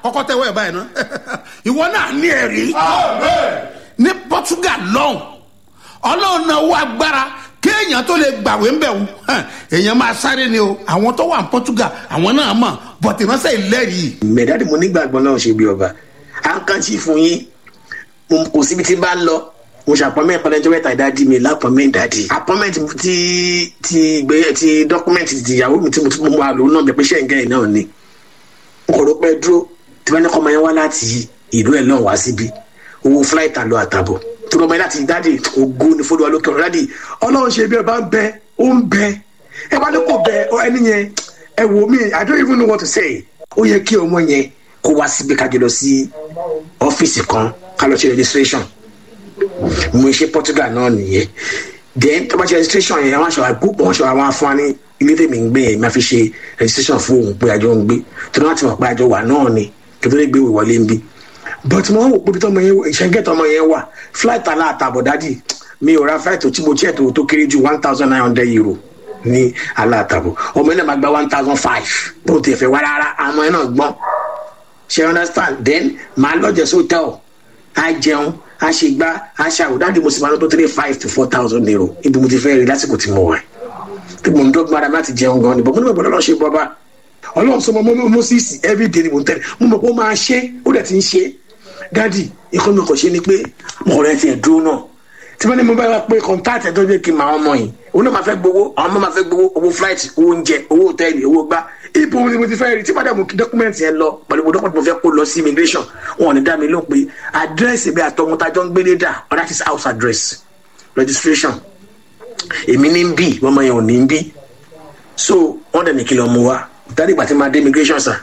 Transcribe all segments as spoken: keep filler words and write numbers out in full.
kọ́kọ́ tẹ́wọ́ ẹ̀ báyìí ná ìwọ náà ní ẹ̀rí ní Portugal lọ́hùn ọlọ́run náà wọ agbára kéèyàn tó lè gbàwé ń bẹ̀ wò èèyàn máa sáré ni o àwọn tó wà ní Portugal àwọn náà mọ̀ bọ̀tẹ̀ mọ́sẹ̀ ìlẹ́rìí. mẹ̀dáàdì mo nígbàgbọ́ náà ṣe bí ọba à ń kàn sí fún yín kò síbi tí bá ń lọ mo ṣe appointment pẹ̀lẹ́jọ́ mẹ́ta ìdádì mi lápọ̀mẹ́ntì dádì appointment ti ti gbé ti dọ́kúmẹ́ntì ti ìyàwó mi tí mo tún mú àlọ́ náà bẹ̀ pé ṣẹ́ǹgẹ́ náà ni n kò rò pé dúró tí wọ́n ní kọ́ máa yẹn wá láti ìlú ẹ̀ náà wá síbi owó flight àlọ́ àtàbọ̀ tó lọ́mọ yẹn láti dádì ògo ní fọdù alókè ọ̀rọ̀ dádì ọlọ́run ṣe bí ọba ń bẹ ó ń bẹ ẹ bá ní kò bẹ ẹni yẹn ẹ wò mí I don't even know what to say ó yẹ kí ọmọ yẹn kó wá síbi kájọ lọ sí ọ́fíìsì kan ká lọ ṣe registration mo ṣe Portugal náà nìyẹn then tó bá ṣe registration yẹn wọ́n ṣe wá púpọ̀ wọ́n ṣe wá wá fún wa ní ilé tèmi ń gbé yẹn máa fi ṣe registration fún òun pé àjọ ń gbé tó náà ti mọ̀ pé àjọ wà náà ni kí tó lè gbé ìwọlé ń bí but mo wọ́n wò pé bí tọ́mọ yẹn ìṣẹ́gẹ́ tọ́mọ yẹn wà flight aláàtàbọ̀ dádì mi ò ra flight tí mo tiẹ̀ tó tó kéré ju one thousand nine hundred euro ní aláàtàbọ̀ ọmọ yẹn náà máa gba one thousand five bó ti fẹ́ wá rárá àmọ́ yẹn náà gbọ́n ṣe understand then máa lọ́jọ́ sí hotel á jẹun á ṣe gbá á ṣe àwòdádì mo sì máa lọ tó three five to four thousand euro ibi mo ti fẹ́ rí lásìkò tí mo wà tí mo ń dọ́gbọ́n ara láti jẹun gan ni bọ́ mo ní bọ̀ bọ́lá ṣe bọ́ bá ọlọ́run sọ mọ́ Moses everyday ni mo ń tẹ̀lé mo mọ̀ pé ó máa ṣe ó dẹ̀ ti ń ṣe dádì ikọ́ mi kò ṣe ni pé mo rẹ̀ ti ẹ̀ dúró náà tí wọ́n ní mo bá wá pé contact ẹ̀ tó jẹ́ kí n máa ọmọ yìí òun náà máa fẹ́ gbowó àwọn ọmọ máa fẹ́ gbowó owó flight owó oúnjẹ owó hòtẹ́ẹ̀lì owó gbá ibo ni mo ti fẹ́ rí tí padà mo kí dọ́kúmẹ́ǹtì yẹn lọ pẹ̀lú mo dọ́kúmẹ́ǹtì mo fẹ́ kó lọ sí immigration wọn ò ní dá mi lóhùn pé àdírẹ́sì bí àtọmọtajọ́ ń gbélé dà or that is house address registration èmi ní ń bì wọ́n mọ yẹn ò ní ń bì so wọ́n dẹ̀ ní kí lọ mú wa dárí ìgbà tí máa dé immigration sà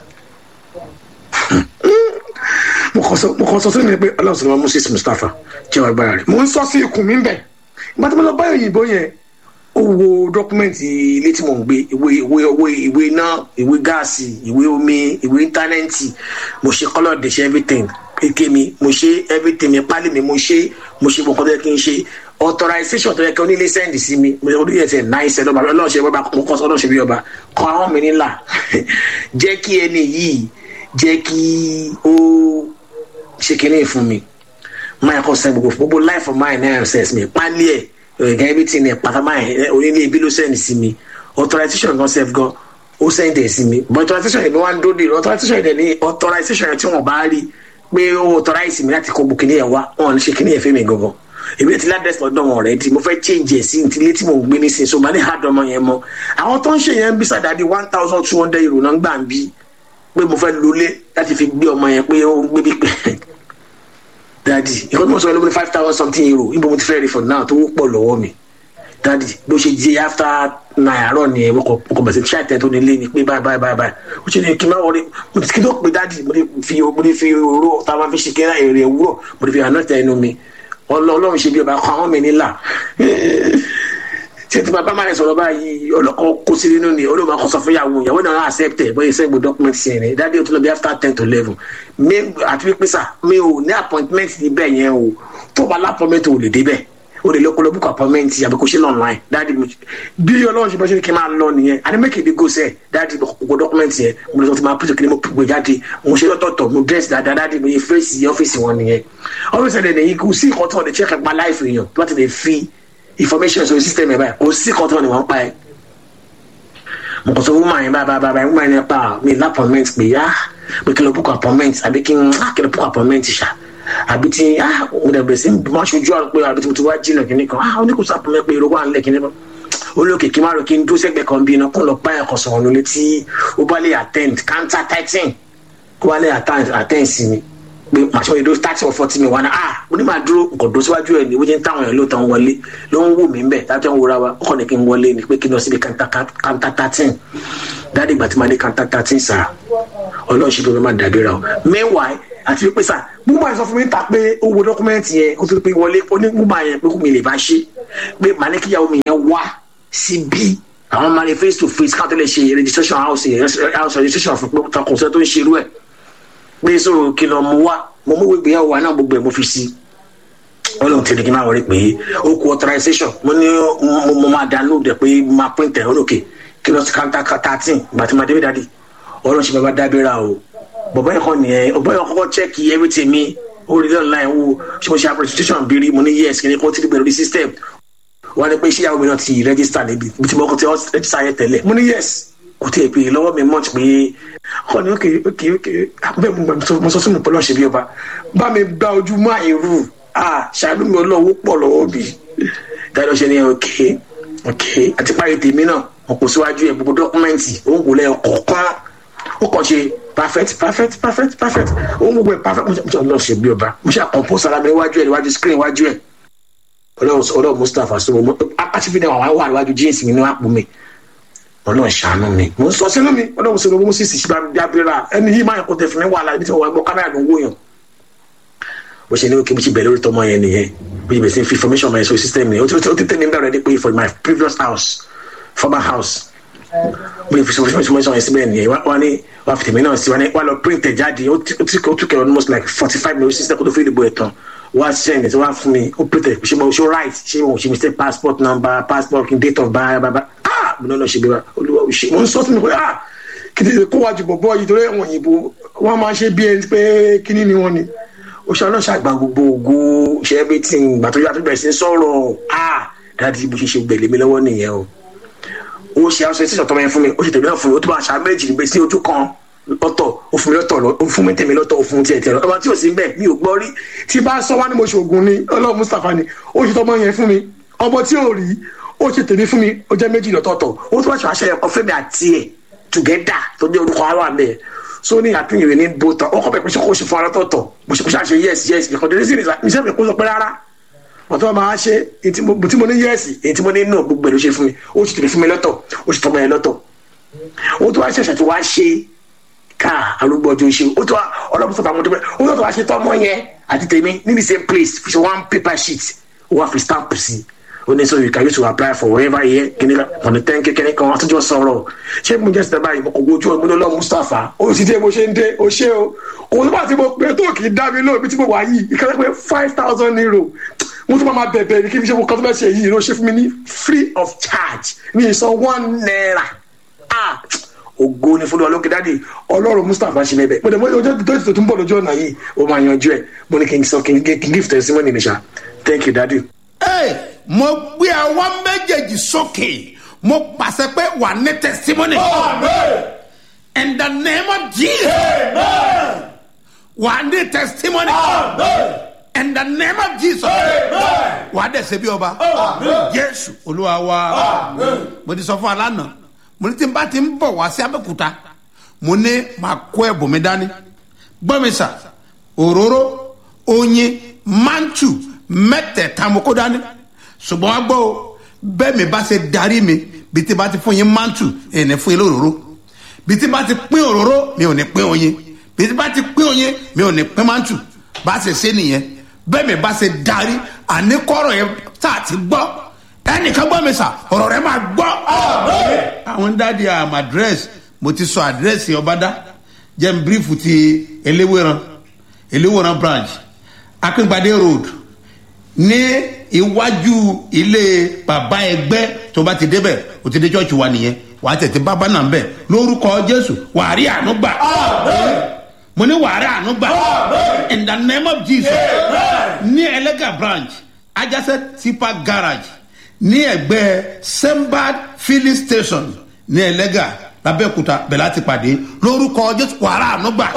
mo kàn sọ sí mi pé ọlọ́run sọ̀rọ̀ Moses Mustapha jẹ́ wàá gbára rẹ̀ mo ń sọ sí ikùn mi ń bẹ̀ ìgbà tí mo lọ bá òyìnbó yẹn ó wo dọ́kúmẹ́ǹtì ilé tí mò ń gbé ìwé ìwé ìwé ìwé iná ìwé gáàsì ìwé omi ìwé íńtánẹ́ẹ̀tì mo ṣe kọ́lọ̀ dé ṣe everything kéke mi mo ṣe everything mi pálí mi mo ṣe mo ṣe gbọ̀ngàn tó yẹ kí n ṣe authorization tó yẹ kí onílé sẹ́ndì sí mi mo ṣe onílé ẹ̀sẹ̀ náà ìṣẹ̀ lọ́ba ọlọ́run ṣe bọ́ba mo kọ́ ọlọ́run ṣe bí ọba kọ́ àwọn mi nílà jẹ́ kí ẹni yìí jẹ́ kí ó ṣe kínní fún mi máa kọ́ sẹ́ gbogbo gbogbo life of mine náà ṣẹ̀ mi pálí ẹ̀ ẹ̀gá everything ẹ̀ pàtàkì ẹ̀ onílé ibi ló sẹ́ndì sí mi authorization gan sef gan ó sẹ́ndì ẹ̀ sí mi but authorization yẹn ni wọ́n á dóde authorization yẹn ni authorization yẹn tí wọ́n bá rí pé ó authorize mi láti kó gbogbo kínní ẹ̀ wá wọn ò ní ṣe kínní ẹ̀ fẹ́ mi gangan èmi ti ládẹ́sì lọ́dọ̀ wọn rẹ̀ di mo fẹ́ change ẹ̀ sí ti létí mo ń gbé ní sin so màá ní hard ọmọ yẹn mọ́ àwọn tó ń ṣe yẹn ń bí sàdáàdì one thousand two hundred euro náà ń gbà ń bí pé mo fẹ́ lólé láti fi gbé ọmọ yẹn pé ó ń gbé bí pé dadi ìkọ́ni mo sọ lóbi five thousand something euro níbo mo ti fẹ́ rí for now tó pọ̀ lọ́wọ́ mi dadi bó ṣe di after nine àárọ̀ ni ẹ̀ mo kọ̀ bẹ̀sẹ̀ ṣáà tẹ̀ tó nílé ni pé báyìí báyìí báyìí báyìí ó ṣe ní kí n má wọlé mo ti kí ló pe dadi mo ní fi mo ní fi oró tá a máa fi ṣe kẹ́rẹ́ èrè òwúrọ̀ mo ní fi àná tẹ ẹnu mi ọlọ́run ṣe bí ọba kọ́ àwọn mi nílà ṣé tí bàbá máa ń sọ̀rọ̀ báyìí ọlọ́kọ̀ kó sí nínú ni olóòmà kò sọ fún ìyàwó ìyàwó náà accept ẹ̀ bóyá ìṣẹ́gun document ṣe rẹ̀ dáadé tó lọ bí after ten to eleven mi àti pípín sà mi ò ní appointment níbẹ̀ yẹn o tó bá lápọ̀mẹ́nt ò lè débẹ̀ o lè lọ́kọ́ lọ́bùkọ̀ appointment àbí kò ṣe online dáadé bí ọlọ́run ṣe bá ṣe ní kí n máa lọ nìyẹn àti make it go sẹ́ dáadé gbogbo document yẹn mo lọ sọ ti máa pèsè kí ni mo gbé jáde mo ṣe lọ́tọ̀ọ̀tọ̀ mo dress dáadáa dáadé mo yẹ fèsì ọ́fíìsì wọn nìyẹn ọ́fíìsì ẹ̀ nìyẹn kò sí ìkọ́tọ̀ ọ̀dẹ̀ check ẹ̀pá life èèyàn tó bá ti lè fi information sórí system ẹ̀ báyìí kò sí ìkọ́tọ̀ ni wọ́n pa ẹ̀ mo kàn sọ woman yẹn báyìí báyìí báyìí woman yẹn pa mi ní appointment pé yá pé kí lọ book appointment àbí kí n kí lọ book appointment ṣá àbí tí mo dẹ̀ bẹ̀rẹ̀ sí mo ṣojú àrùn pé àbí tí mo ti wá jìnnà kìíní kan ah oníkùsọ appointment pé èrò wà nílẹ̀ kìíní kan olókè kí n má rò kí n dúró sẹ́gbẹ̀ẹ́ kan bí iná kó lọ bá ẹ̀kọ́ sọ̀rọ̀ lólé tí ó bá lè attend counter thirteen kó wá lè attend sí mi pé màṣọ ìdó thirty or forty mi wà ní ah mo ní máa dúró nǹkan dó síwájú ẹ̀ ní wọ́n jẹ́ ń táwọn èèyàn lóòótọ́ ń wọlé ló ń wò mí ń bẹ̀ tájọ́ ń wúra wa ó kàn ní kí n wọlé ni pé kí n lọ síbi counter thirteen dáadé ìgbà tí máa dé counter thirteen sà ọlọ́run ṣe bí wọ́n máa dàbí ra o meanwhile àti pé sà múmà sọ fún mi ta pé ó wo dọ́kúmẹ́ǹtì yẹn kó tó pé wọlé ó ní múmà yẹn pé kó mi lè bá ṣe pé màá ní kíyàwó mi yẹn wá síbí àwọn máa lè face to face káwọn tó lè ṣe registration house house registration fún pé takùnsẹ́ tó ń ṣerú ẹ̀ pé sọ̀rọ̀ kí lọ mú wá mo mú ìgbéyàwó wa náà gbogbo ẹ̀ mo fi sí ọlọ́run tí ní kí n máa wọlé pé ó kú authorization mo ní mo máa download ẹ̀ pé máa print ẹ̀ olókè kí lọ sí counter thirteen ìgbà tí máa dé dáadé ọlọ́run ṣe bàbá dábẹ́ra o bọ̀bọ̀ yẹn kọ́ nìyẹn ọ̀bọ̀ yẹn kọ́kọ́ check everything mi orí online wo ṣé mo ṣe application bírí mo ní yes kí ni kó tí ti bẹ̀rẹ̀ system wọ́n ní pé ṣé ìyàwó mi náà ti register níbi bí tí mo kọ́ ti register yẹn tẹ́lẹ̀ mo ní yes kò tí ì pè lọ́wọ́ mi mọ̀ pé ọ̀ ní òkè òkè òkè bẹ́ẹ̀ mo sọ sínú pọ́lọ́ ṣe bí ọba bá mi gba ojú mọ́ àìrù ah ṣàánú mi ọlọ́wọ́ pọ̀ lọ́wọ́ bí dáadọ́ ṣe ní òkè òkè àti parí tèmi náà wọn kò síwájú ẹ̀ gbogbo dọ́kúmẹ́ǹtì òun kò lẹ́yìn kọ̀ọ̀kan ó kàn ṣe perfect perfect perfect perfect òun gbogbo ẹ̀ perfect mo ṣe ọlọ́ọ̀ ṣe bí ọba mo ṣe àkọ́mpọ́sì ara mi níwájú ẹ̀ níwájú screen níwájú ẹ̀ ọlọ́ọ̀ Mustapha sọ mo àtìfí náà wà wà níwájú jíǹsì mi ní àpò mi ọlọ́ọ̀ ṣàánú mi mo sọ sínú mi ọlọ́ọ̀ sọ mo sì sì ṣe bá abira ẹni yìí máa ń kó tẹ fún mi wà láì bí tí mo wà gbọ́ kámẹ́rà ló ń wòyàn bó ṣe ní òkè bó ṣe bẹ̀rẹ̀ lórí tọmọ yẹn nìyẹn bó ṣe bẹ̀rẹ̀ sí information my social system ni ó ti tẹ́ mi bẹ̀rẹ̀ ní pé for my previous house former house bó ṣe fi information yẹn síbẹ̀ nìyẹn wọ́n ní wọ́n fi tèmi náà sí wọ́n lọ print ẹ̀ jáde ó tún kẹ́ almost like forty five minutes system kó tó fi lè bo ẹ̀ tán wọ́n á send ẹ̀ tí wọ́n á fún mi ó print ẹ̀ ṣé mo ṣe right ṣé mo ṣe mistake passport number passport date of birth bàbá ah mo náà lọ ṣe bí wa olúwa ò ṣe mo ń sọ sí mi pé ah kìdí kó wájú bọ̀bọ̀ yìí torí ẹ̀wọ̀n òyìnbó wọ́n máa ṣe bí ẹni pé kíní ni wọ́n ni oṣù náà ṣàgbà gbogbo ògo ṣe everything ìgbà tó yà tó bẹ̀rẹ̀ sí sọ̀rọ̀ ah dáàdi bó ṣe ṣe gbẹ̀lẹ̀ mi lọ́wọ́ nìyẹn o ó ṣe aṣọ ìṣẹ̀ṣọ̀ tọmọ yẹn fún mi ó ṣe tèmi náà fún mi ó tó bá aṣọ méjì nígbè sí ojú kan lọ́tọ̀ ó fún mi lọ́tọ̀ ó fún mi tèmi lọ́tọ̀ ó fún tiẹ̀ tiẹ̀ lọ ọmọ tí ò sí bẹ́ẹ̀ mi ò gbọ́ rí tí bá sọ wá ní mo ṣe ògùn ni ọlọ́run Mustapha ni ó ṣe tọmọ yẹn fún mi ọmọ tí ò rí ó ṣe tèmi fún mi ó jẹ́ méjì lọ́tọ̀ọ̀tọ̀ ó tó bá ṣe aṣọ ẹ̀kọ́ fẹ́mi àti ẹ̀ together tó jẹ́ orúkọ ara mi so ní àtúnyẹ̀wé ní bóta ọkọ̀ pẹ̀pẹ̀ ṣe kó ṣe fún ara tọ̀tọ̀ bó ṣe kó ṣe àṣe yes yes because the reason is that iṣẹ́ mi kó sọ pé rárá wọ́n tó máa ṣe èyí tí mo ní yes èyí tí mo ní no gbogbo ẹ̀ ló ṣe fún mi ó sì tèmi fún mi lọ́tọ̀ ó sì tọmọ yẹn lọ́tọ̀ ó tó wá ṣẹ̀ṣẹ̀ tó wá ṣe ká arúgbó ọjọ́ ṣe ó tó wá ọlọ́run sọ̀tà àwọn tó bẹ́ẹ̀ ó tó wá ṣe tọmọ yẹn àti tèmi ní the same place fi ṣe one paper sheet ó wá fi stamp sí ó ní so you can use to apply for wherever yẹ kíní kan ọ̀nà tẹ́ kékeré kan àtúnjọ sọ̀rọ̀ ṣé mo jẹ́ sẹ́dá báyìí mo kò gbójú ọgbọ́n lọ́wọ́ Mustapha ó sì dé mo ṣe ń dé ó ṣe o òun nígbà tí mo pé tó kì í dá mi lóòbí tí mo wà yìí ìkànnì pé five thousand euro mo tún máa bẹ̀bẹ̀ ní kí n ṣe mo kọ́ tó bẹ́ẹ̀ ṣe yìí ló ṣe fún mi ní free of charge ní ìsan one naira ah ògo ni fúnlẹ̀ ọlọ́kẹ́ dáàdi ọlọ́run Mustapha ṣe bẹ́ẹ̀ mo dẹ̀ mo jẹ́ tó ti tó ń bọ̀ lójú ọ̀nà yìí ó máa yanjú ẹ̀ mo ní kí n sọ kí n give testimony mi ṣá thank you daddy. Hey, mo gbé àwọn méjèèjì sókè mo pàṣẹ pé wà ní testimony. Amen. In the name of Jesus. Amen. Wà ní testimony. Amen. In the name of Jesus. Amen. Wà á dẹ̀ ṣe bí ọba. Amen. Jésù Olúwa wa. Amen. Mo ti sọ fún alánà mo ní tí n bá ti ń bọ̀ wá sí Abẹ́òkúta mo ní máa kó ẹ̀bùn mi dání gbọ́ mi sà òróró oyin mantu mẹ́tẹ̀ẹ̀ta mo kó dání ṣùgbọ́n wá gbọ́ o bẹ́ẹ̀ mi bá ṣe darí mi bí tí bá ti fún yín mantu ẹ̀ ní fún yín lóróró bí tí bá ti pín òróró mi ò ní pín oyin bí tí bá ti pín oyin mi ò ní pín mantu bá ṣe ṣe nìyẹn bẹ́ẹ̀ mi bá ṣe darí àníkọ́rọ̀ yẹn tá a ti gbọ́ ẹnìkan gbọ́ mi sà ọ̀rọ̀ rẹ máa gbọ́. àwọn dáàdi am address mo ti sọ address ọbadá jẹ́ n brief ti eléwéran eléwéran branch akíngbadé road ní iwájú ilé bàbá ẹgbẹ́ tó bá ti débẹ̀ o ti dé church wa nìyẹn wà á tètè bábá náà bẹ̀ lórúkọ Jésù wà á rí àánú gbà. mo ní wà á rí àánú gbà. in the name of Jesus. ní ẹlẹ́gà branch ajásẹ́ tipa garage ní ẹ̀gbẹ́ Sembad filling station ní ẹlẹ́gà lábẹ́òkúta bẹ̀ láti pàdé lórúkọ Jésù wàrà ànúgbà.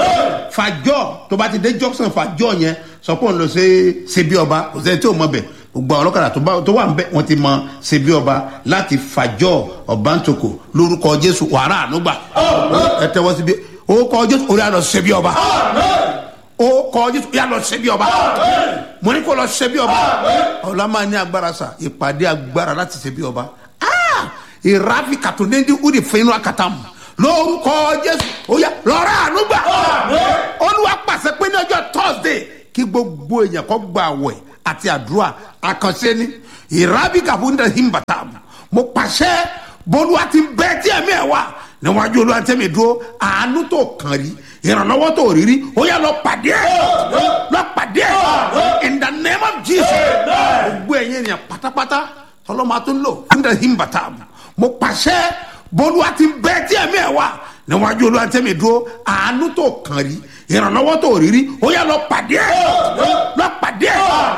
fàjọ tó bá ti dé junction fàjọ yẹn sọ pé òun lọ sí ṣebí ọba kò sẹ́ni tí ò mọ̀ bẹ̀ gbogbo àwọn ọlọ́kadà tó wà ń bẹ̀ wọ́n ti mọ ṣebí ọba láti fàjọ ọ̀bántòkò lórúkọ Jésù wàrà ànúgbà. ẹ tẹ́wọ́ síbi orúkọ Jésù orí àlọ́ ṣebí ọba ó kọ Jésù yà lọ ṣebí ọba mo ní kó lọ ṣebí ọba ọ̀la máa ní agbára sa ìpàdé agbára láti ṣebí ọba ìráfi kàtó nídìí wúdi fínú akatam lórúkọ Jésù ó yá lọ́rọ̀ ànúgbà Olúwa pàṣẹ pé ní ọjọ́ Thursday kí gbogbo èèyàn kó gba àwẹ̀ àti àdúrà àkànṣe ní ìráfi kàtó nídìí himbatam mo pàṣẹ bólúwa ti bẹ́ẹ̀ tí ẹ̀mí ẹ̀ wá níwájú Olúwa tẹ́mi dúró àánú tó kàn rí ìrànlọ́wọ́ tó rírí ó yá lọ pàdé lọ pàdé in the name of Jesus gbogbo ẹ̀yin ènìyàn pátápátá tọ́lọ́mọ tó ń lò fún the hymn bàtà mo pàṣẹ bólúwa ti bẹ́ẹ̀ tí ẹ̀mí ẹ̀ wá níwájú olúwa tẹ́mi dúró àánú tó kàn rí ìrànlọ́wọ́ tó rí rí ó yá lọ pàdé ẹ̀ lọ pàdé ẹ̀